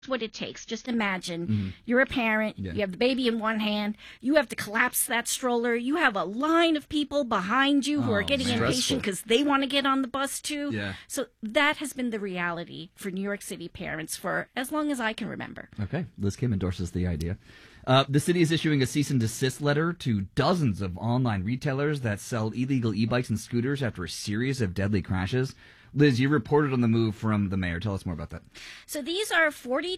what it takes. Just imagine you're a parent, you have the baby in one hand, you have to collapse that stroller, you have a line of people behind you who are getting impatient because they want to get on the bus too. Yeah. So that has been the reality for New York City parents for as long as I can remember. Okay, Liz Kim endorses the idea. The city is issuing a cease and desist letter to dozens of online retailers that sell illegal e-bikes and scooters after a series of deadly crashes. Liz, you reported on the move from the mayor. Tell us more about that. So these are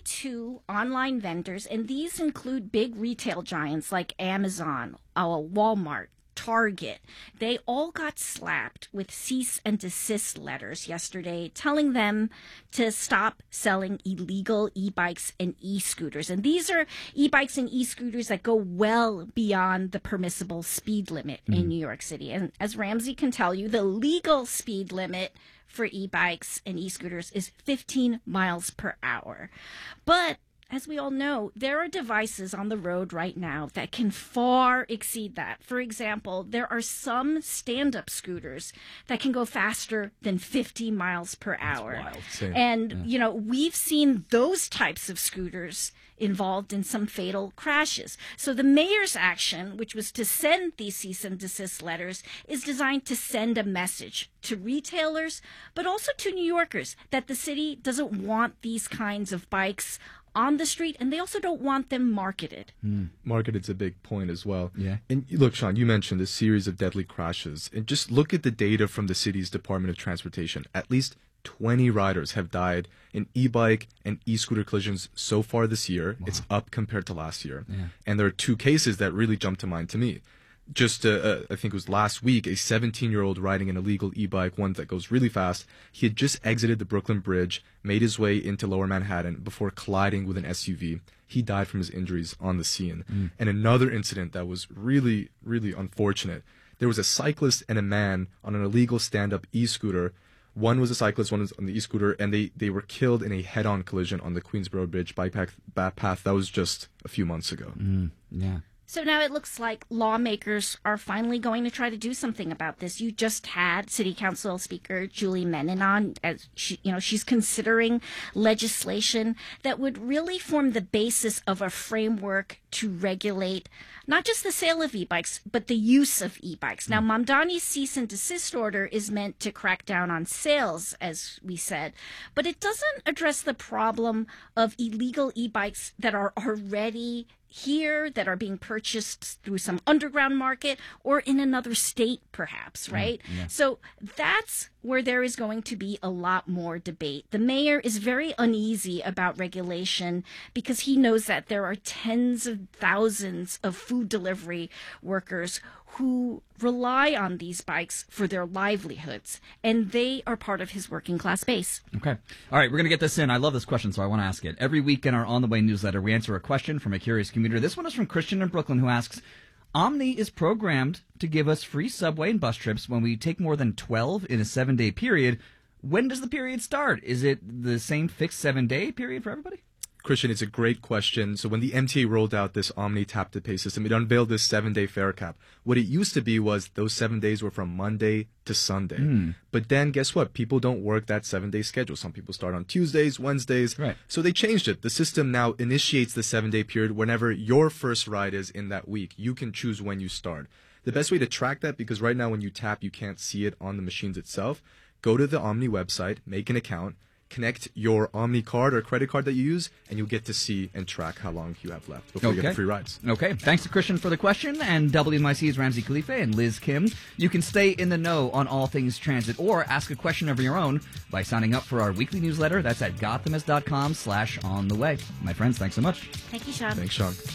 42 online vendors, and these include big retail giants like Amazon, Walmart, Target. They all got slapped with cease and desist letters yesterday telling them to stop selling illegal e-bikes and e-scooters. And these are e-bikes and e-scooters that go well beyond the permissible speed limit in New York City. And as Ramsey can tell you, the legal speed limit for e-bikes and e-scooters is 15 miles per hour. But as we all know, there are devices on the road right now that can far exceed that. For example, there are some stand-up scooters that can go faster than 50 miles per hour. Wild. And, you know, we've seen those types of scooters involved in some fatal crashes. So the mayor's action, which was to send these cease and desist letters, is designed to send a message to retailers, but also to New Yorkers that the city doesn't want these kinds of bikes on the street, and they also don't want them marketed. Marketed's a big point as well. Yeah. And look, Sean, you mentioned a series of deadly crashes. And just look at the data from the city's Department of Transportation. At least 20 riders have died in e-bike and e-scooter collisions so far this year. Wow. It's up compared to last year. Yeah. And there are two cases that really jump to mind to me. Just, I think it was last week, a 17-year-old riding an illegal e-bike, one that goes really fast. He had just exited the Brooklyn Bridge, made his way into Lower Manhattan before colliding with an SUV. He died from his injuries on the scene. And another incident that was really, really unfortunate. There was a cyclist and a man on an illegal stand-up e-scooter. One was a cyclist, one was on the e-scooter, and they were killed in a head-on collision on the Queensboro Bridge bike path. That was just a few months ago. Yeah. So now it looks like lawmakers are finally going to try to do something about this. You just had City Council Speaker Julie Menin on. As she's considering legislation that would really form the basis of a framework to regulate not just the sale of e-bikes, but the use of e-bikes. Now, Mamdani's cease and desist order is meant to crack down on sales, as we said, but it doesn't address the problem of illegal e-bikes that are already here, that are being purchased through some underground market or in another state, perhaps, right? Yeah. So that's where there is going to be a lot more debate. The mayor is very uneasy about regulation because he knows that there are tens of thousands of food delivery workers who rely on these bikes for their livelihoods, and they are part of his working class base. Okay. All right, we're going to get this in. I love this question, so I want to ask it. Every week in our On the Way newsletter, we answer a question from a curious commuter. This one is from Christian in Brooklyn, who asks, Omni is programmed to give us free subway and bus trips when we take more than 12 in a 7-day period. When does the period start? Is it the same fixed 7-day period for everybody? Christian, it's a great question. So when the MTA rolled out this Omni Tap to Pay system, it unveiled this 7-day fare cap. What it used to be was those 7 days were from Monday to Sunday. But then guess what? People don't work that 7-day schedule. Some people start on Tuesdays, Wednesdays. Right. So they changed it. The system now initiates the 7-day period whenever your first ride is in that week. You can choose when you start. The best way to track that, because right now when you tap, you can't see it on the machines itself. Go to the Omni website, make an account, connect your Omni card or credit card that you use, and you'll get to see and track how long you have left before you get the free rides. Okay. Thanks to Christian for the question, and WNYC's Ramsey Khalifa and Liz Kim. You can stay in the know on all things transit or ask a question of your own by signing up for our weekly newsletter. That's at gothamist.com/ontheway. My friends, thanks so much. Thank you, Sean. Thanks, Sean.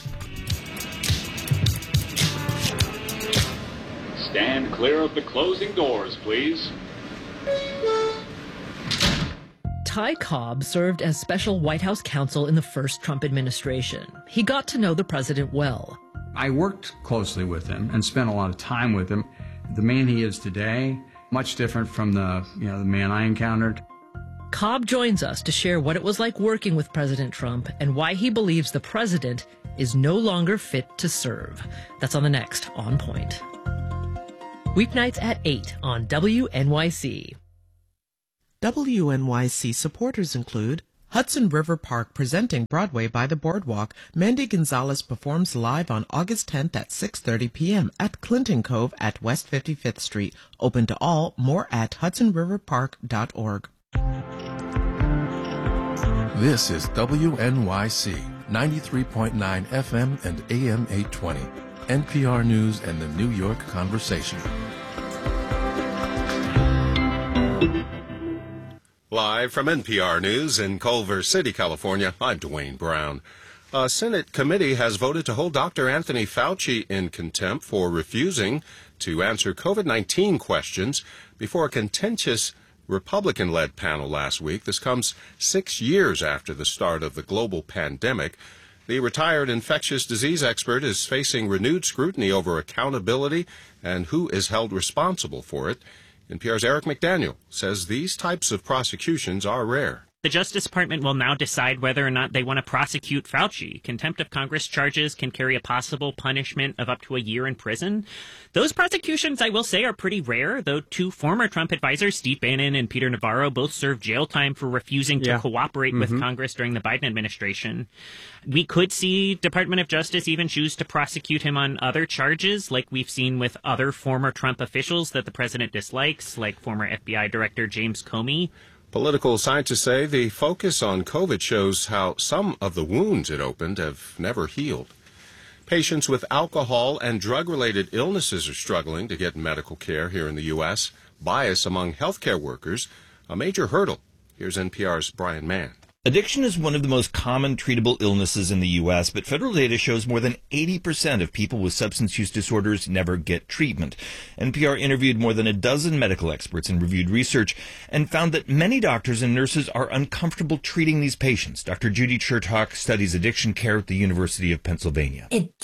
Stand clear of the closing doors, please. Ty Cobb served as special White House counsel in the first Trump administration. He got to know the president well. I worked closely with him and spent a lot of time with him. The man he is today, much different from the man I encountered. Cobb joins us to share what it was like working with President Trump and why he believes the president is no longer fit to serve. That's on the next On Point. Weeknights at 8 on WNYC. WNYC supporters include Hudson River Park presenting Broadway by the Boardwalk. Mandy Gonzalez performs live on August 10th at 6:30 p.m. at Clinton Cove at West 55th Street. Open to all. More at hudsonriverpark.org. This is WNYC 93.9 FM and AM 820. NPR News and the New York Conversation. Live from NPR News in Culver City, California, I'm Dwayne Brown. A Senate committee has voted to hold Dr. Anthony Fauci in contempt for refusing to answer COVID-19 questions before a contentious Republican-led panel last week. This comes 6 years after the start of the global pandemic. The retired infectious disease expert is facing renewed scrutiny over accountability and who is held responsible for it. NPR's Eric McDaniel says these types of prosecutions are rare. The Justice Department will now decide whether or not they want to prosecute Fauci. Contempt of Congress charges can carry a possible punishment of up to a year in prison. Those prosecutions, I will say, are pretty rare, though two former Trump advisors, Steve Bannon and Peter Navarro, both served jail time for refusing to cooperate with Congress during the Biden administration. We could see Department of Justice even choose to prosecute him on other charges, like we've seen with other former Trump officials that the president dislikes, like former FBI Director James Comey. Political scientists say the focus on COVID shows how some of the wounds it opened have never healed. Patients with alcohol and drug-related illnesses are struggling to get medical care here in the U.S. Bias among healthcare workers, a major hurdle. Here's NPR's Brian Mann. Addiction is one of the most common treatable illnesses in the U.S., but federal data shows more than 80% of people with substance use disorders never get treatment. NPR interviewed more than a dozen medical experts and reviewed research and found that many doctors and nurses are uncomfortable treating these patients. Dr. Judy Chertok studies addiction care at the University of Pennsylvania. It's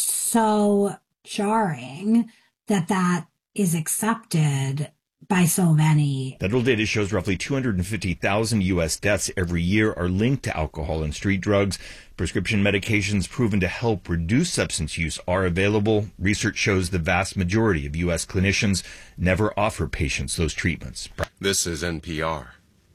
so jarring that is accepted by so many. Federal data shows roughly 250,000 U.S. deaths every year are linked to alcohol and street drugs. Prescription medications proven to help reduce substance use are available. Research shows the vast majority of U.S. clinicians never offer patients those treatments. This is NPR.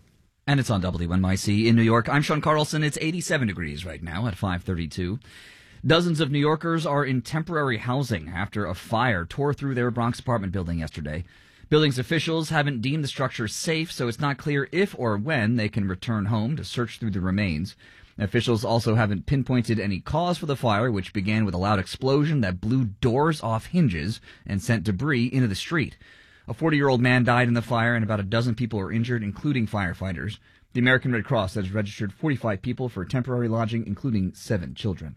And it's on WNYC in New York. I'm Sean Carlson. It's 87 degrees right now at 5:32. Dozens of New Yorkers are in temporary housing after a fire tore through their Bronx apartment building yesterday. Building's officials haven't deemed the structure safe, so it's not clear if or when they can return home to search through the remains. Officials also haven't pinpointed any cause for the fire, which began with a loud explosion that blew doors off hinges and sent debris into the street. A 40-year-old man died in the fire, and about a dozen people are injured, including firefighters. The American Red Cross has registered 45 people for temporary lodging, including 7 children.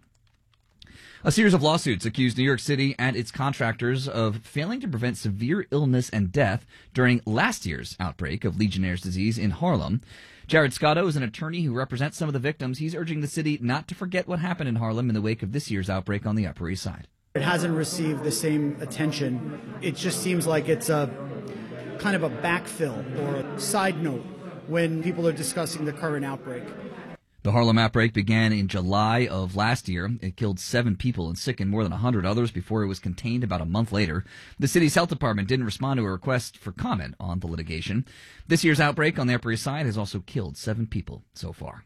A series of lawsuits accused New York City and its contractors of failing to prevent severe illness and death during last year's outbreak of Legionnaire's disease in Harlem. Jared Scotto is an attorney who represents some of the victims. He's urging the city not to forget what happened in Harlem in the wake of this year's outbreak on the Upper East Side. It hasn't received the same attention. It just seems like it's a kind of a backfill or a side note when people are discussing the current outbreak. The Harlem outbreak began in July of last year. It killed 7 people and sickened more than 100 others before it was contained about a month later. The city's health department didn't respond to a request for comment on the litigation. This year's outbreak on the Upper East Side has also killed 7 people so far.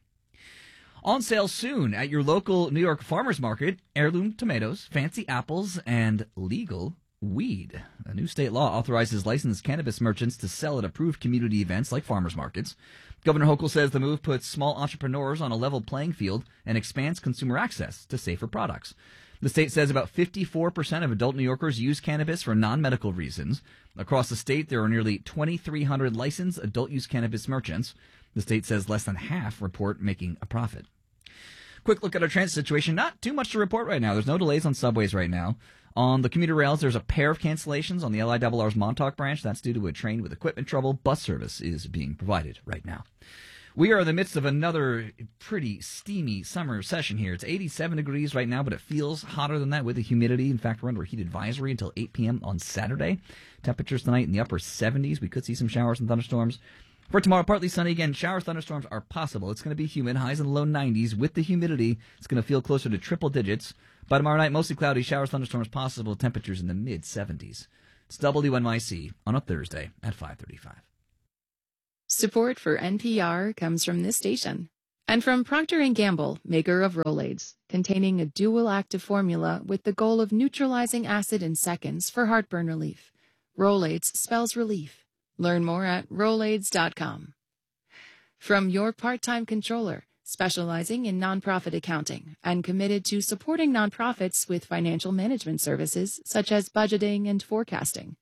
On sale soon at your local New York farmers market, heirloom tomatoes, fancy apples, and legal weed. A new state law authorizes licensed cannabis merchants to sell at approved community events like farmers markets. Governor Hochul says the move puts small entrepreneurs on a level playing field and expands consumer access to safer products. The state says about 54% of adult New Yorkers use cannabis for non-medical reasons. Across the state, there are nearly 2,300 licensed adult-use cannabis merchants. The state says less than half report making a profit. Quick look at our transit situation. Not too much to report right now. There's no delays on subways right now. On the commuter rails, there's a pair of cancellations on the LIRR's Montauk branch. That's due to a train with equipment trouble. Bus service is being provided right now. We are in the midst of another pretty steamy summer session here. It's 87 degrees right now, but it feels hotter than that with the humidity. In fact, we're under a heat advisory until 8 p.m. on Saturday. Temperatures tonight in the upper 70s. We could see some showers and thunderstorms. For tomorrow, partly sunny again. Showers, thunderstorms are possible. It's going to be humid, highs in the low 90s. With the humidity, it's going to feel closer to triple digits. By tomorrow night, mostly cloudy, showers, thunderstorms possible, temperatures in the mid-70s. It's WNYC on a Thursday at 5:35. Support for NPR comes from this station And from Procter & Gamble, maker of Rolaids, containing a dual active formula with the goal of neutralizing acid in seconds for heartburn relief. Rolaids spells relief. Learn more at Rolaids.com. From your part-time controller, specializing in nonprofit accounting and committed to supporting nonprofits with financial management services such as budgeting and forecasting.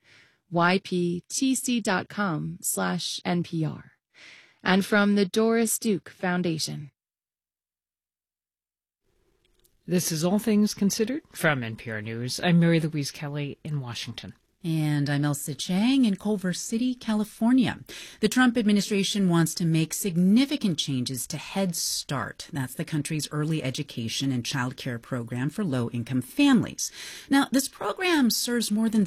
yptc.com/NPR. And from the Doris Duke Foundation. This is All Things Considered from NPR News. I'm Mary Louise Kelly in Washington. And I'm Elsa Chang in Culver City, California. The Trump administration wants to make significant changes to Head Start. That's the country's early education and child care program for low-income families. Now, this program serves more than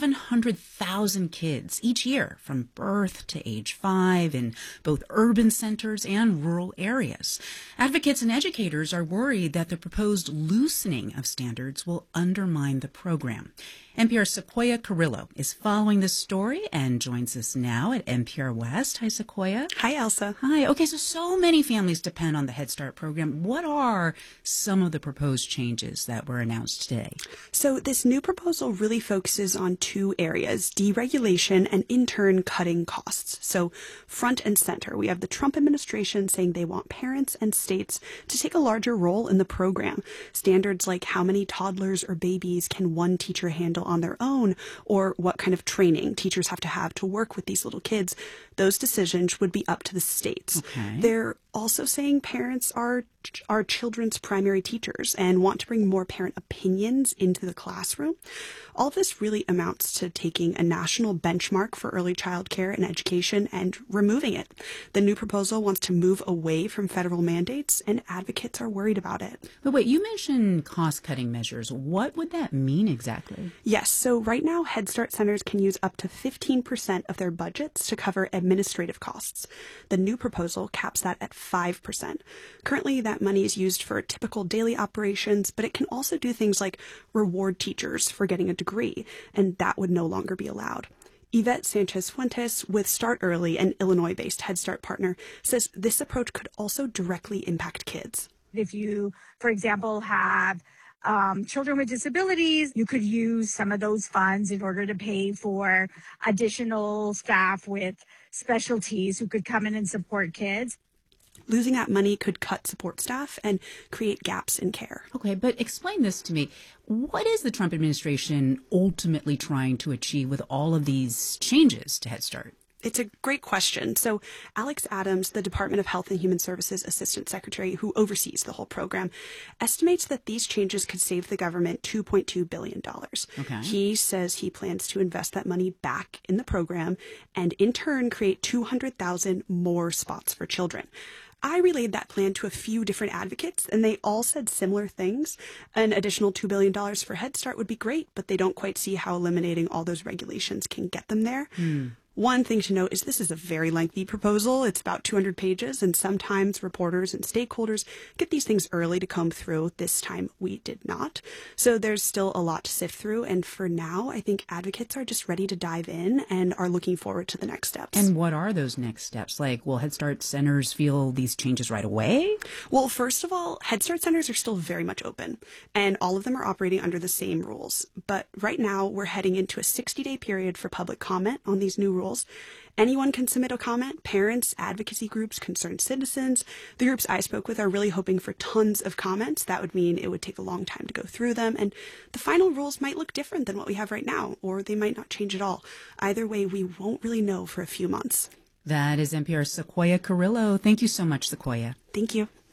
700,000 kids each year from birth to age 5 in both urban centers and rural areas. Advocates and educators are worried that the proposed loosening of standards will undermine the program. NPR's Sequoia Carrillo is following this story and joins us now at NPR West. Hi, Sequoia. Hi, Elsa. Hi. Okay, so many families depend on the Head Start program. What are some of the proposed changes that were announced today? So this new proposal really focuses on two areas, deregulation and in turn cutting costs. So front and center, we have the Trump administration saying they want parents and states to take a larger role in the program. Standards like how many toddlers or babies can one teacher handle on their own, or what kind of training teachers have to work with these little kids, those decisions would be up to the states. Okay. They're also saying parents are children's primary teachers and want to bring more parent opinions into the classroom. All of this really amounts to taking a national benchmark for early child care and education and removing it. The new proposal wants to move away from federal mandates, and advocates are worried about it. But wait, you mentioned cost-cutting measures. What would that mean exactly? Yes, so right now Head Start centers can use up to 15% of their budgets to cover administrative costs. The new proposal caps that at 5%. Currently, that money is used for typical daily operations, but it can also do things like reward teachers for getting a degree, and that would no longer be allowed. Yvette Sanchez-Fuentes with Start Early, an Illinois-based Head Start partner, says this approach could also directly impact kids. If you, for example, have children with disabilities, you could use some of those funds in order to pay for additional staff with specialties who could come in and support kids. Losing that money could cut support staff and create gaps in care. Okay, but explain this to me. What is the Trump administration ultimately trying to achieve with all of these changes to Head Start? It's a great question. So Alex Adams, the Department of Health and Human Services Assistant Secretary who oversees the whole program, estimates that these changes could save the government $2.2 billion. Okay. He says he plans to invest that money back in the program and in turn create 200,000 more spots for children. I relayed that plan to a few different advocates, and they all said similar things. An additional $2 billion for Head Start would be great, but they don't quite see how eliminating all those regulations can get them there. One thing to note is this is a very lengthy proposal. It's about 200 pages, and sometimes reporters and stakeholders get these things early to comb through. This time we did not. So there's still a lot to sift through, and for now, I think advocates are just ready to dive in and are looking forward to the next steps. And what are those next steps? Like, will Head Start centers feel these changes right away? Well, first of all, Head Start centers are still very much open, and all of them are operating under the same rules. But right now, we're heading into a 60-day period for public comment on these new rules. Anyone can submit a comment. Parents, advocacy groups, concerned citizens. The groups I spoke with are really hoping for tons of comments. That would mean it would take a long time to go through them, and the final rules might look different than what we have right now, or they might not change at all. Either way, we won't really know for a few months. That is NPR's Sequoia Carrillo. Thank you so much, Sequoia. Thank you.